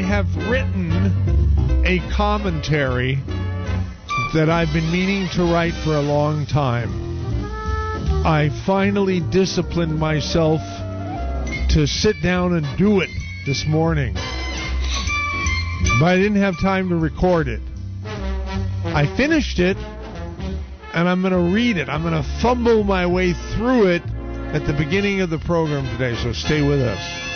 have written a commentary that I've been meaning to write for a long time. I finally disciplined myself to sit down and do it this morning. But I didn't have time to record it. I finished it, and I'm going to read it. I'm going to fumble my way through it at the beginning of the program today, so stay with us.